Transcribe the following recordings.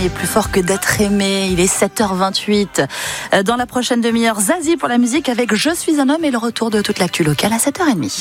Il est plus fort que d'être aimé, il est 7h28. Dans la prochaine demi-heure, Zazie pour la musique avec Je suis un homme et le retour de toute l'actu locale à 7h30.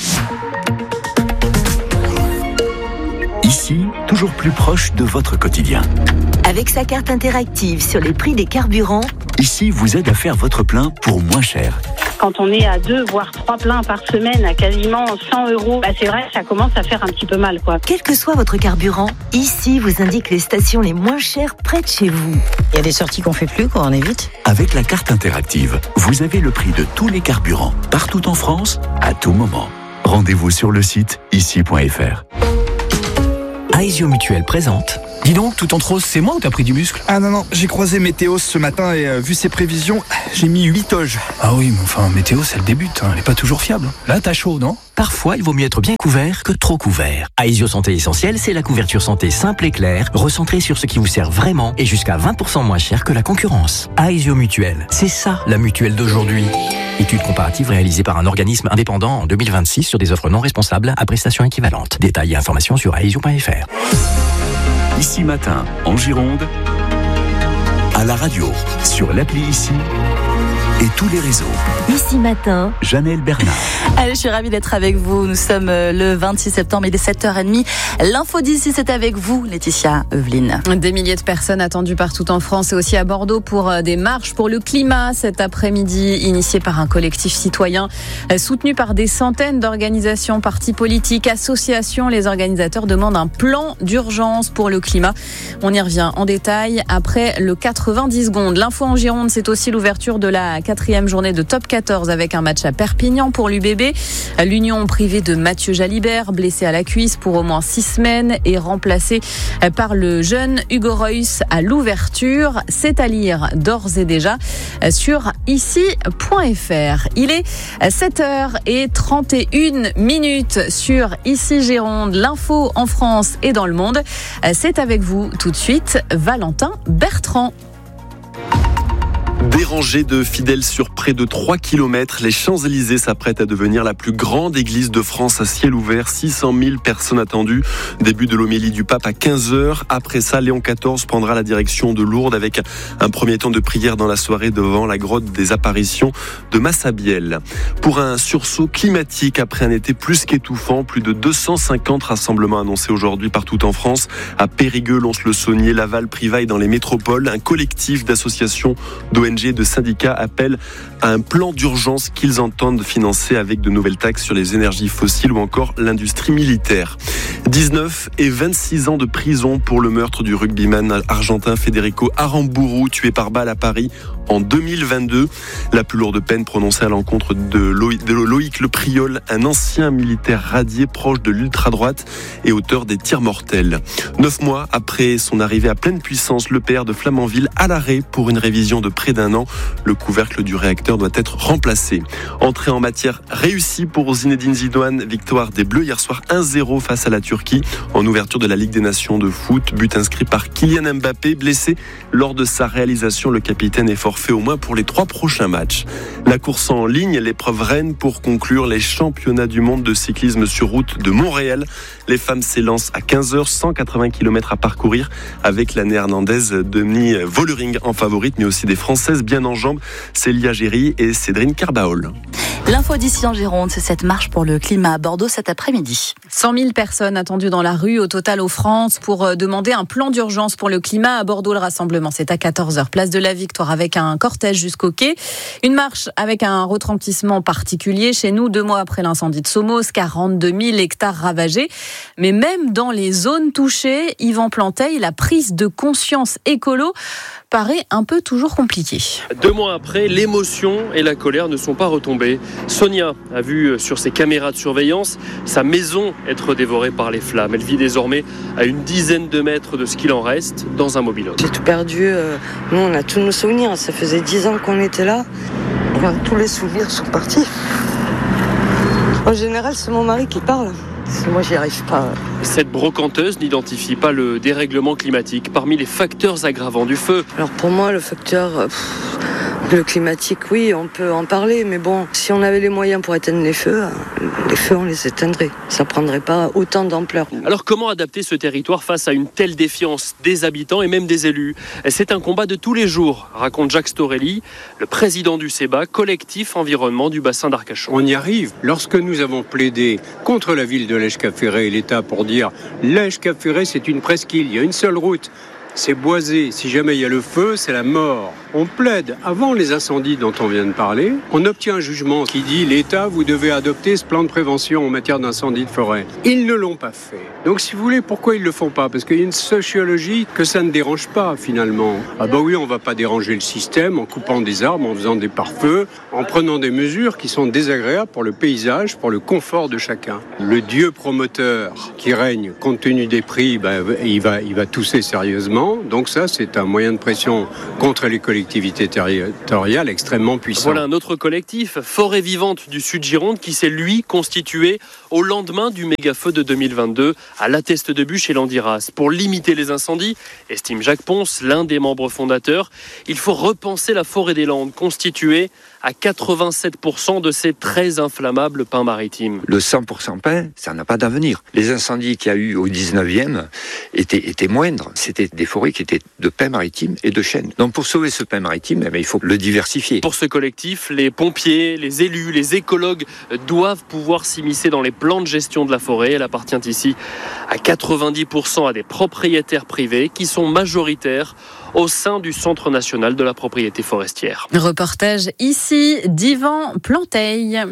Ici, toujours plus proche de votre quotidien. Avec sa carte interactive sur les prix des carburants, Ici vous aide à faire votre plein pour moins cher. Quand on est à 2 voire 3 pleins par semaine à quasiment 100 €, c'est vrai que ça commence à faire un petit peu mal, quoi. quel que soit votre carburant, ici vous indique les stations les moins chères près de chez vous. Il y a des sorties qu'on fait plus, quoi, on évite. Avec la carte interactive, vous avez le prix de tous les carburants, partout en France, à tout moment. Rendez-vous sur le site ici.fr. Aesio Mutuelle présente. Dis donc, tout en rose, c'est moi ou t'as pris du muscle? Ah non, j'ai croisé Météos ce matin et vu ses prévisions, j'ai mis 8 oges. Ah oui, mais enfin, météo, ça le débute, elle est pas toujours fiable. Là, t'as chaud, non? Parfois, il vaut mieux être bien couvert que trop couvert. Aesio Santé Essentielle, c'est la couverture santé simple et claire, recentrée sur ce qui vous sert vraiment et jusqu'à 20% moins cher que la concurrence. Aesio Mutuelle, c'est ça la mutuelle d'aujourd'hui. Étude comparative réalisée par un organisme indépendant en 2026 sur des offres non responsables à prestations équivalentes. Détails et informations sur aesio.fr. Ici Matin, en Gironde, à la radio, sur l'appli Ici et tous les réseaux. Ici matin, Janelle Bernard. Allez, je suis ravie d'être avec vous. Nous sommes le 26 septembre, il est 7h30. L'info d'ici, c'est avec vous, Laetitia Evelyne. Des milliers de personnes attendues partout en France et aussi à Bordeaux pour des marches pour le climat cet après-midi, initiées par un collectif citoyen, soutenu par des centaines d'organisations, partis politiques, associations. Les organisateurs demandent un plan d'urgence pour le climat. On y revient en détail après le 90 secondes. L'info en Gironde, c'est aussi l'ouverture de la 4e journée de Top 14 avec un match à Perpignan pour l'UBB. L'Union privée de Mathieu Jalibert, blessé à la cuisse pour au moins 6 semaines, est remplacé par le jeune Hugo Reus à l'ouverture. C'est à lire d'ores et déjà sur ici.fr. Il est 7h31 sur Ici Gironde. L'info en France et dans le monde. C'est avec vous tout de suite, Valentin Bertrand. Des rangées de fidèles sur près de 3 km, les Champs-Élysées s'apprêtent à devenir la plus grande église de France à ciel ouvert. 600 000 personnes attendues. Début de l'homélie du pape à 15h. Après ça, Léon XIV prendra la direction de Lourdes avec un premier temps de prière dans la soirée devant la grotte des apparitions de Massabielle. Pour un sursaut climatique après un été plus qu'étouffant, plus de 250 rassemblements annoncés aujourd'hui partout en France. À Périgueux, Lons-le-Saunier, Laval, Privaille dans les métropoles. Un collectif d'associations d'ONG de syndicats appellent à un plan d'urgence qu'ils entendent financer avec de nouvelles taxes sur les énergies fossiles ou encore l'industrie militaire. 19 et 26 ans de prison pour le meurtre du rugbyman argentin Federico Aramburu, tué par balle à Paris en 2022. La plus lourde peine prononcée à l'encontre de Loïc Le Priol, un ancien militaire radié proche de l'ultra-droite et auteur des tirs mortels. 9 mois après son arrivée à pleine puissance, le PR de Flamanville à l'arrêt pour une révision de près d'1 an. Le couvercle du réacteur doit être remplacé. Entrée en matière réussie pour Zinedine Zidane. Victoire des Bleus hier soir 1-0 face à la Turquie en ouverture de la Ligue des Nations de foot. But inscrit par Kylian Mbappé, blessé lors de sa réalisation. Le capitaine est forfait au moins pour les 3 prochains matchs. La course en ligne, l'épreuve reine pour conclure les championnats du monde de cyclisme sur route de Montréal. Les femmes s'élancent à 15h, 180 km à parcourir avec la néerlandaise Demi Vollering en favorite, mais aussi des Françaises bien en jambes, Célia Géry et Cédrine Carbaol. L'info d'ici en Gironde, c'est cette marche pour le climat à Bordeaux cet après-midi. 100 000 personnes attendues dans la rue au total en France pour demander un plan d'urgence pour le climat. À Bordeaux, le rassemblement, c'est à 14h, place de la Victoire, avec un cortège jusqu'au quai. Une marche avec un retentissement particulier chez nous, 2 mois après l'incendie de Somos, 42 000 hectares ravagés. Mais même dans les zones touchées, Yvan Planteil, la prise de conscience écolo paraît un peu toujours compliquée. 2 mois après, l'émotion et la colère ne sont pas retombées. Sonia a vu sur ses caméras de surveillance sa maison être dévorée par les flammes. Elle vit désormais à une dizaine de mètres de ce qu'il en reste dans un mobil-home. J'ai tout perdu. Nous, on a tous nos souvenirs. Ça faisait 10 ans qu'on était là. Tous les souvenirs sont partis. En général, c'est mon mari qui parle. Parce que moi, j'y arrive pas. Cette brocanteuse n'identifie pas le dérèglement climatique parmi les facteurs aggravants du feu. Alors pour moi, le facteur Le climatique, oui, on peut en parler, mais bon, si on avait les moyens pour éteindre les feux, on les éteindrait. Ça prendrait pas autant d'ampleur. Alors comment adapter ce territoire face à une telle défiance des habitants et même des élus ? C'est un combat de tous les jours, raconte Jacques Storelli, le président du CEBA, collectif environnement du bassin d'Arcachon. On y arrive. Lorsque nous avons plaidé contre la ville de Lège-Cap-Ferré et l'État pour dire Lège-Cap-Ferré, c'est une presqu'île, il y a une seule route. C'est boisé, si jamais il y a le feu, c'est la mort. On plaide avant les incendies dont on vient de parler. On obtient un jugement qui dit l'État, vous devez adopter ce plan de prévention en matière d'incendie de forêt. Ils ne l'ont pas fait. Donc si vous voulez, pourquoi ils ne le font pas ? Parce qu'il y a une sociologie que ça ne dérange pas finalement. Ah bah oui, on ne va pas déranger le système en coupant des arbres, en faisant des pare-feux, en prenant des mesures qui sont désagréables pour le paysage, pour le confort de chacun. Le dieu promoteur qui règne compte tenu des prix, il va tousser sérieusement. Donc ça, c'est un moyen de pression contre les collectivités territoriales extrêmement puissant. Voilà un autre collectif, Forêt Vivante du Sud-Gironde, qui s'est lui constitué au lendemain du méga-feu de 2022 à La Teste-de-Buch et Landiras. Pour limiter les incendies, estime Jacques Ponce, l'un des membres fondateurs, il faut repenser la forêt des Landes, constituée à 87% de ces très inflammables pins maritimes. Le 100% pin, ça n'a pas d'avenir. Les incendies qu'il y a eu au 19e étaient moindres. C'était des forêts qui étaient de pins maritimes et de chênes. Donc pour sauver ce pin maritime, il faut le diversifier. Pour ce collectif, les pompiers, les élus, les écologues doivent pouvoir s'immiscer dans les plans de gestion de la forêt. Elle appartient ici à 90% à des propriétaires privés qui sont majoritaires au sein du Centre national de la propriété forestière. Reportage ici d'Yvan Planteil.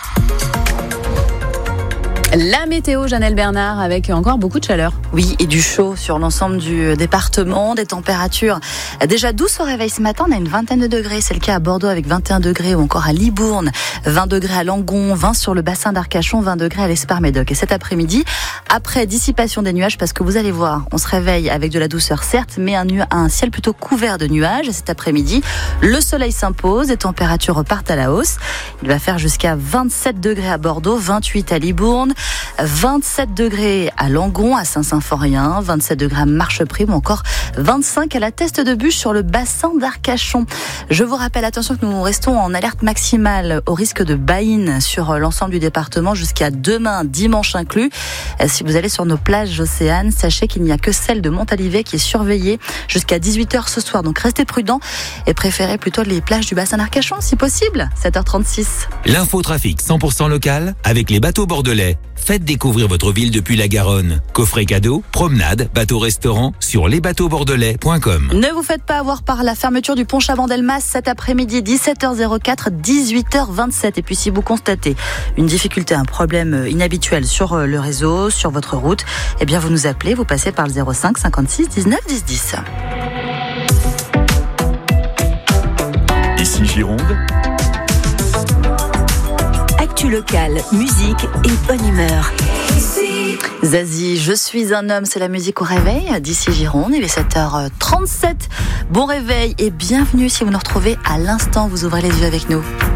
La météo, Janelle Bernard, avec encore beaucoup de chaleur. Oui, et du chaud sur l'ensemble du département, des températures déjà douces au réveil ce matin. On a une vingtaine de degrés, c'est le cas à Bordeaux avec 21 degrés ou encore à Libourne, 20 degrés à Langon, 20 sur le bassin d'Arcachon, 20 degrés à l'Esparmédoc. Et cet après-midi, après dissipation des nuages, parce que vous allez voir, on se réveille avec de la douceur certes, mais un ciel plutôt couvert de nuages. Et cet après-midi, le soleil s'impose, les températures repartent à la hausse. Il va faire jusqu'à 27 degrés à Bordeaux, 28 à Libourne, 27 degrés à Langon, à Saint-Symphorien, 27 degrés à Marcheprime ou encore 25 à la Teste-de-Buch sur le bassin d'Arcachon. Je vous rappelle, attention que nous restons en alerte maximale au risque de baïne sur l'ensemble du département jusqu'à demain, dimanche inclus. Si vous allez sur nos plages océanes, sachez qu'il n'y a que celle de Montalivet qui est surveillée jusqu'à 18h ce soir. Donc restez prudents et préférez plutôt les plages du bassin d'Arcachon si possible. 7h36. L'infotrafic 100% local avec les bateaux bordelais. Faites découvrir votre ville depuis la Garonne. Coffret cadeau, promenade, bateau-restaurant sur lesbateauxbordelais.com. Ne vous faites pas avoir par la fermeture du pont Chabandelmas cet après-midi, 17h04, 18h27. Et puis si vous constatez une difficulté, un problème inhabituel sur le réseau, sur votre route, eh bien vous nous appelez, vous passez par le 05 56 19 10 10. Ici Gironde. Actu locale, musique et bonne humeur. Zazie, je suis un homme, c'est la musique au réveil d'ici Gironde. Il est 7h37. Bon réveil et bienvenue si vous nous retrouvez à l'instant. Vous ouvrez les yeux avec nous.